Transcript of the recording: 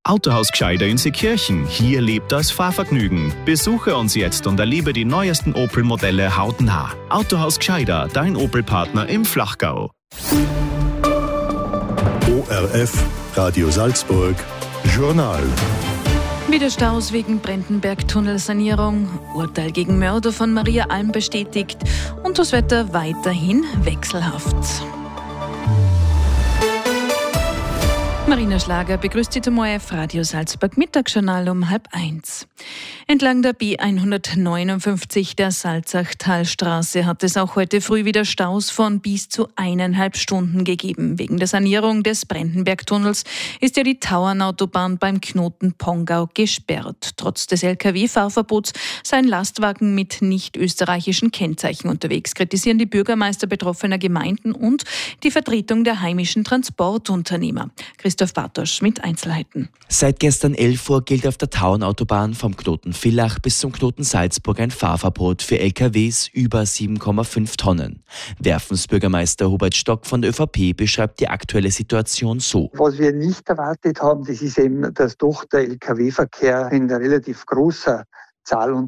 Autohaus Gscheider in Seekirchen. Hier lebt das Fahrvergnügen. Besuche uns jetzt und erlebe die neuesten Opel-Modelle hautnah. Autohaus Gscheider, dein Opel-Partner im Flachgau. ORF, Radio Salzburg, Journal. Wieder Staus wegen Brentenberg-Tunnelsanierung, Urteil gegen Mörder von Maria Alm bestätigt und das Wetter weiterhin wechselhaft. Marina Schlager begrüßt Sie zum ORF Radio Salzburg Mittagsjournal um 12:30. Entlang der B159 der Salzachtalstraße hat es auch heute früh wieder Staus von bis zu 1,5 Stunden gegeben. Wegen der Sanierung des Brentenberg-Tunnels ist ja die Tauernautobahn beim Knoten Pongau gesperrt. Trotz des Lkw-Fahrverbots seien Lastwagen mit nicht österreichischen Kennzeichen unterwegs, kritisieren die Bürgermeister betroffener Gemeinden und die Vertretung der heimischen Transportunternehmer. Christoph Bartosch mit Einzelheiten. Seit gestern 11 Uhr gilt auf der Tauernautobahn vom Knoten Villach bis zum Knoten Salzburg ein Fahrverbot für LKWs über 7,5 Tonnen. Werfensbürgermeister Hubert Stock von der ÖVP beschreibt die aktuelle Situation so. Was wir nicht erwartet haben, das ist eben, dass doch der LKW-Verkehr in relativ großer Zahl